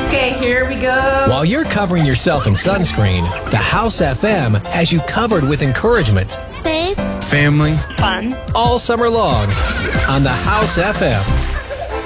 Okay, here we go. While you're covering yourself in sunscreen, the House FM has you covered with encouragement, Faith, family, Fun. all summer long on the House FM.